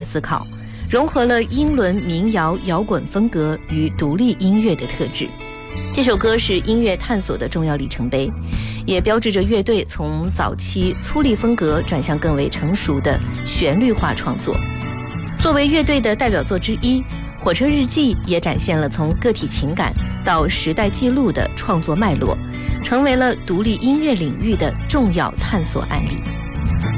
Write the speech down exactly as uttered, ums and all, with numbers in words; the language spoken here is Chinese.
思考，融合了英伦民谣摇滚风格与独立音乐的特质。这首歌是音乐探索的重要里程碑，也标志着乐队从早期粗粝风格转向更为成熟的旋律化创作。作为乐队的代表作之一，《火车日记》也展现了从个体情感到时代记录的创作脉络，成为了独立音乐领域的重要探索案例。